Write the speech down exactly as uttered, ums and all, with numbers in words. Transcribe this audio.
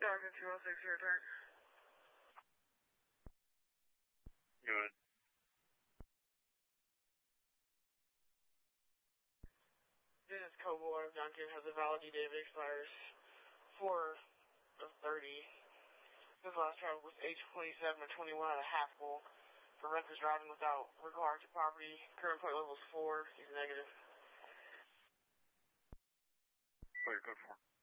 Doctor two oh six, your turn. Good. This is Cobalt of Duncan, has a valid date of expires four of thirty. His last travel was age twenty-seven or twenty-one at a half full. For reckless driving without regard to property, current point level is four. He's negative. What are you good for?